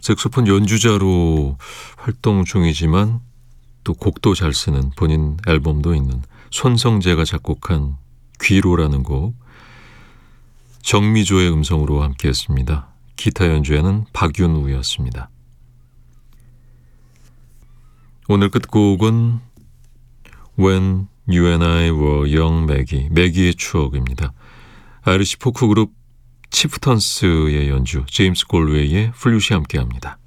색소폰 연주자로 활동 중이지만 또 곡도 잘 쓰는 본인 앨범도 있는 손성재가 작곡한 귀로라는 곡, 정미조의 음성으로 함께했습니다. 기타 연주에는 박윤우였습니다. 오늘 끝곡은 When You and I Were Young 매기의 추억입니다. 아이리시 포크 그룹 치프턴스의 연주, 제임스 골웨이의 플룻이 함께합니다.